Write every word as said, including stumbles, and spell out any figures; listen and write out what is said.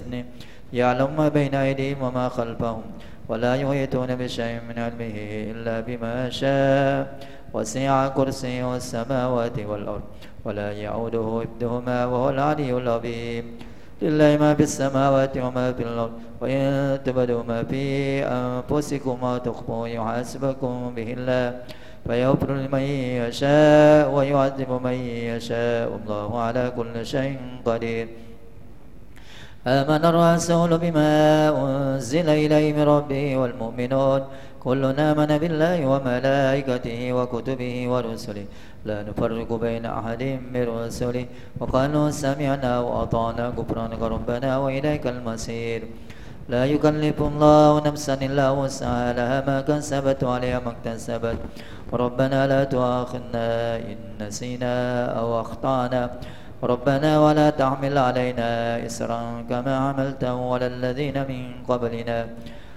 بإذنه يعلم ما بين أيديهم وما خلفهم ولا يحيطون بشيء من علمه إلا بما شاء وسع كرسيه السماوات والأرض ولا يعوده حفظهما وهو العلي العظيم لله ما في السماوات وما في الأرض وإن تبدوا ما في أنفسكم وتخفوه يحاسبكم به الله فيغفر لمن يشاء ويعذب من يشاء والله على كل شيء قدير آمن الرسول بما أنزل إليه من ربه والمؤمنون كل آمن بالله وملائكته وكتبه ورسله لا نفرق بين أحد من رسله وقالوا سمعنا وأطعنا غفرانك ربنا وإليك المصير لا يكلف الله نفسا إلا وسعها لها ما كسبت وعليها ما اكتسبت ربنا لا تؤاخذنا إن نسينا أو أخطأنا ربنا ولا تحمل علينا إسرا كما حملته على الذين من قبلنا